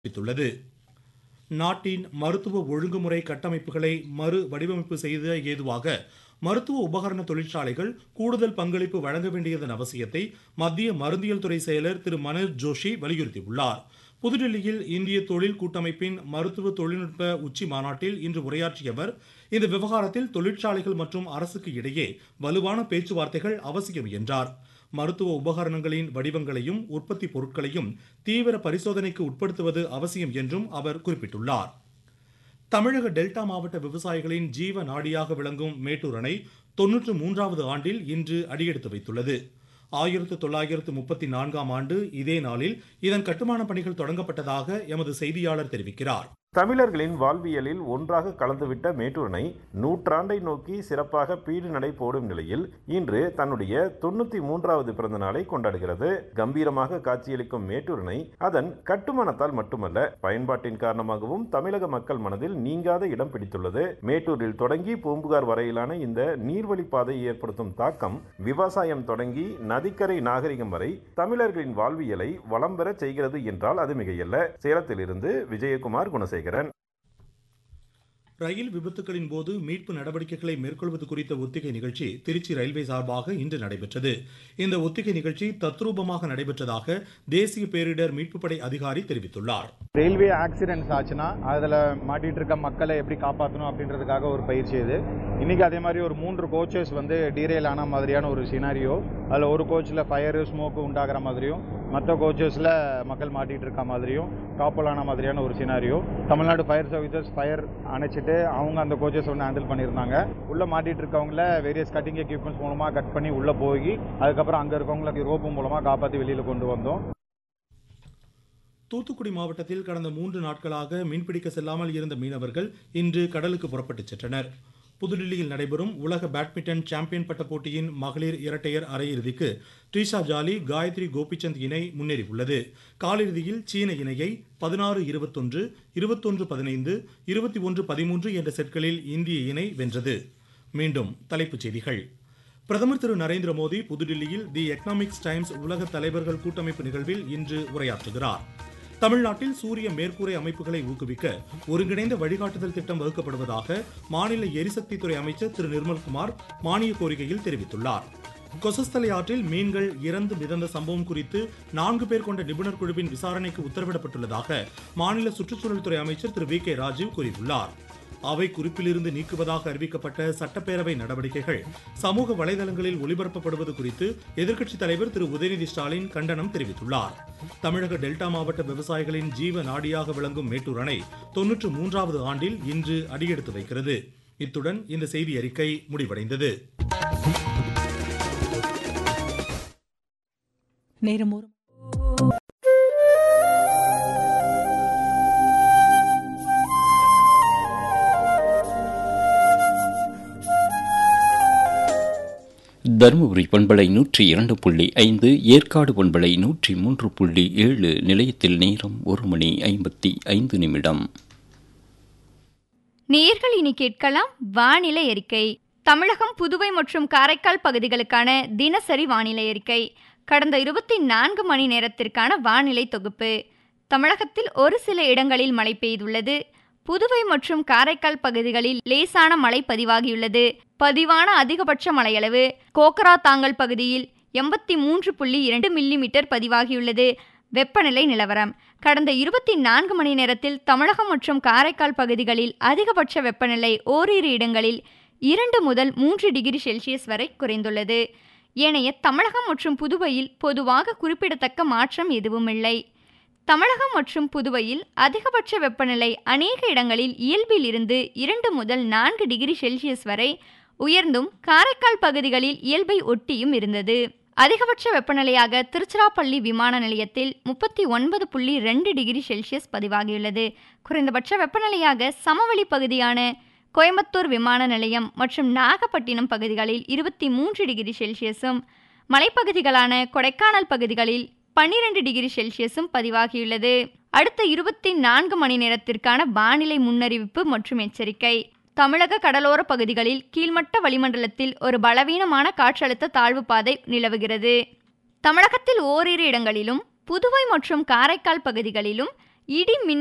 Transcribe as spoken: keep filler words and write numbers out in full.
தெரிவித்துள்ளது. நாட்டின் மருத்துவ ஒழுங்குமுறை கட்டமைப்புகளை மறு வடிவமைப்பு செய்த ஏதுவாக மருத்துவ உபகரண தொழிற்சாலைகள் கூடுதல் பங்களிப்பு வழங்க வேண்டியதன் அவசியத்தை மத்திய மருந்தியல் துறை செயலர் திரு மனோஜ் ஜோஷி வலியுறுத்தியுள்ளார். புதுடில்லியில் இந்திய தொழில் கூட்டமைப்பின் மருத்துவ தொழில்நுட்ப உச்சி மாநாட்டில் இன்று உரையாற்றிய அவர், இந்த விவகாரத்தில் தொழிற்சாலைகள் மற்றும் அரசுக்கு இடையே வலுவான பேச்சுவார்த்தைகள் அவசியம் என்றார். மருத்துவ உபகரணங்களின் வடிவங்களையும் உற்பத்தி பொருட்களையும் தீவிர பரிசோதனைக்கு உட்படுத்துவது அவசியம் என்றும் அவர் குறிப்பிட்டுள்ளார். தமிழக டெல்டா மாவட்ட விவசாயிகளின் ஜீவ நாடியாக விளங்கும் மேட்டூர் அணை தொன்னூற்று மூன்றாவது ஆண்டில் இன்று அடியெடுத்து வைத்துள்ளது. ஆயிரத்து தொள்ளாயிரத்து முப்பத்தி நான்காம் ஆண்டு இதே நாளில் இதன் கட்டுமான பணிகள் தொடங்கப்பட்டதாக எமது செய்தியாளர் தெரிவிக்கிறார். தமிழர்களின் வாழ்வியலில் ஒன்றாக கலந்துவிட்ட மேட்டூர் அணை நூற்றாண்டை நோக்கி சிறப்பாக பீடு நடை போடும் நிலையில் இன்று தன்னுடைய தொண்ணூத்தி மூன்றாவது பிறந்த நாளை கொண்டாடுகிறது. கம்பீரமாக காட்சியளிக்கும் மேட்டூர் அணை அதன் கட்டுமானத்தால் மட்டுமல்ல, பயன்பாட்டின் காரணமாகவும் தமிழக மக்கள் மனதில் நீங்காத இடம் பிடித்துள்ளது. மேட்டூரில் தொடங்கி பூம்புகார் வரையிலான இந்த நீர்வழிப்பாதை ஏற்படுத்தும் தாக்கம் விவசாயம் தொடங்கி நதிக்கரை நாகரிகம் வரை தமிழர்களின் வாழ்வியலை வளம் பெற செய்கிறது என்றால் அது மிகையல்ல. சேலத்திலிருந்து விஜயகுமார் குணசேகரன். ரயில் விபத்துகளின் போது மீட்பு நடவடிக்கைகளை மேற்கொள்வது குறித்த ஒத்திகை நிகழ்ச்சி திருச்சி ரயில்வே சார்பாக இன்று நடைபெற்றது. இந்த ஒத்திகை நிகழ்ச்சி தத்ரூபமாக நடைபெற்றதாக தேசிய பேரிடர் மீட்பு படை அதிகாரி தெரிவித்துள்ளார். ரயில்வே ஆக்சிடென்ட்ஸ் ஆச்சுன்னா அதில் மாட்டிட்டு இருக்க மக்களை எப்படி காப்பாற்றணும் அப்படின்றதுக்காக ஒரு பயிற்சி இது. இன்னைக்கு அதே மாதிரி ஒரு மூன்று கோச்சஸ் வந்து டீரெயில் ஆன மாதிரியான ஒரு சினாரியோ, அதில் ஒரு கோச்சில் ஃபயரு ஸ்மோக்கு உண்டாகிற மாதிரியும், மற்ற கோச்சஸில் மக்கள் மாட்டிட்டு இருக்க மாதிரியும், டாப்பல் ஆன மாதிரியான ஒரு scenario. Tamil Nadu fire services fire அணைச்சிட்டு அவங்க அந்த கோச்சஸ் ஒன்று ஹேண்டில் பண்ணியிருந்தாங்க. உள்ள மாட்டிட்டு இருக்கவங்கள வேரியஸ் கட்டிங் எக்யூப்மெண்ட்ஸ் மூலமா கட் பண்ணி உள்ள போய் அதுக்கப்புறம் அங்க இருக்கவங்களுக்கு ரோப்பு மூலமா காப்பாற்றி வெளியில கொண்டு வந்தோம். தூத்துக்குடி மாவட்டத்தில் கடந்த மூன்று நாட்களாக மீன்பிடிக்க செல்லாமல் இருந்த மீனவர்கள் இன்று கடலுக்கு புறப்பட்டு சென்றனர். புதுடில்லியில் நடைபெறும் உலக பேட்மிண்டன் சாம்பியன் பட்ட போட்டியின் மகளிர் இரட்டையர் அரையிறுதிக்கு ட்ரீஷா ஜாலி, காயத்ரி கோபிச்சந்த் இணை முன்னேறியுள்ளது. காலிறுதியில் சீன இணையை பதினாறு இருபத்தொன்று, இருபத்தொன்று பதினைந்து, இருபத்தி ஒன்று பதிமூன்று என்ற செட்களில் இந்திய இணை வென்றது. மீண்டும் தலைப்புச் செய்திகள். பிரதமர் திரு நரேந்திர மோடி புதுடில்லியில் தி எக்கனாமிக்ஸ் டைம்ஸ் உலக தலைவர்கள் கூட்டமைப்பு நிகழ்வில் இன்று உரையாற்றுகிறார். தமிழ்நாட்டில் சூரிய மேற்கூரை அமைப்புகளை ஊக்குவிக்க ஒருங்கிணைந்த வழிகாட்டுதல் திட்டம் வகுக்கப்படுவதாக மாநில எரிசக்தித்துறை அமைச்சர் திரு நிர்மல்குமார் மானிய கோரிக்கையில் தெரிவித்துள்ளார். கொசஸ்தலை ஆற்றில் மீன்கள் இறந்து மிதந்த சம்பவம் குறித்து நான்கு பேர் கொண்ட நிபுணர் குழுவின் விசாரணைக்கு உத்தரவிடப்பட்டுள்ளதாக மாநில சுற்றுச்சூழல் துறை அமைச்சர் திரு வி கே ராஜீவ் கூறியுள்ளார். அவை குறிப்பிலிருந்து நீக்குவதாக அறிவிக்கப்பட்ட சட்டப்பேரவை நடவடிக்கைகள் சமூக வலைதளங்களில் ஒளிபரப்பப்படுவது குறித்து எதிர்க்கட்சித் தலைவர் திரு உதயநிதி ஸ்டாலின் கண்டனம் தெரிவித்துள்ளார். தமிழக டெல்டா மாவட்ட விவசாயிகளின் ஜீவ நாடியாக விளங்கும் மேட்டூர் அணை தொன்னூற்று மூன்றாவது ஆண்டில் இன்று அடியெடுத்து வைக்கிறது. இத்துடன் இந்த செய்தி அறிக்கை முடிவடைந்தது. நேரம் தருமபுரி பண்பலை நூற்றி இரண்டு புள்ளி ஐந்து, ஏற்காடு பண்பலை நூற்றி மூன்று புள்ளி ஏழு நிலையத்தில் நேரம் ஒரு மணி ஐம்பத்தி ஐந்து நிமிடம். நேயர்கள் இனி கேட்கலாம் வானிலை அறிக்கை. தமிழகம், புதுவை மற்றும் காரைக்கால் பகுதிகளுக்கான தினசரி வானிலை அறிக்கை. கடந்த இருபத்தி நான்கு மணி நேரத்திற்கான வானிலை தொகுப்பு. தமிழகத்தில் ஒரு சில இடங்களில் மழை பெய்துள்ளது. புதுவை மற்றும் காரைக்கால் பகுதிகளில் லேசான மழை பதிவாகியுள்ளது. பதிவான அதிகபட்ச மழையளவு கோக்கரா தாங்கல் பகுதியில் எண்பத்தி மூன்று புள்ளி இரண்டு மில்லி மீட்டர் பதிவாகியுள்ளது. வெப்பநிலை நிலவரம். கடந்த இருபத்தி நான்கு மணி நேரத்தில் தமிழகம் மற்றும் காரைக்கால் பகுதிகளில் அதிகபட்ச வெப்பநிலை ஓரிரு இடங்களில் இரண்டு முதல் மூன்று டிகிரி செல்சியஸ் வரை குறைந்துள்ளது. ஏனைய தமிழகம் மற்றும் புதுவையில் பொதுவாக குறிப்பிடத்தக்க மாற்றம் எதுவும் இல்லை. தமிழகம் மற்றும் புதுவையில் அதிகபட்ச வெப்பநிலை அநேக இடங்களில் இயல்பில் இருந்து இரண்டு முதல் நான்கு டிகிரி செல்சியஸ் வரை உயர்ந்தும் காரைக்கால் பகுதிகளில் இயல்பை ஒட்டியும் இருந்தது. அதிகபட்ச வெப்பநிலையாக திருச்சிராப்பள்ளி விமான நிலையத்தில் முப்பத்தி ஒன்பது புள்ளி ரெண்டு டிகிரி செல்சியஸ் பதிவாகியுள்ளது. குறைந்தபட்ச வெப்பநிலையாக சமவெளி பகுதியான கோயம்புத்தூர் விமான நிலையம் மற்றும் நாகப்பட்டினம் பகுதிகளில் இருபத்தி மூன்று டிகிரி செல்சியஸும், மலைப்பகுதிகளான கொடைக்கானல் பகுதிகளில் பன்னிரண்டு டிகிரி செல்சியஸும் பதிவாகியுள்ளது. அடுத்த இருபத்தி நான்கு மணி நேரத்திற்கான வானிலை முன்னறிவிப்பு மற்றும் எச்சரிக்கை. தமிழக கடலோர பகுதிகளில் கீழ்மட்ட வளிமண்டலத்தில் ஒரு பலவீனமான காற்றழுத்த தாழ்வு பாதை நிலவுகிறது. தமிழகத்தில் ஓரிரு இடங்களிலும் புதுவை மற்றும் காரைக்கால் பகுதிகளிலும் இடி மின்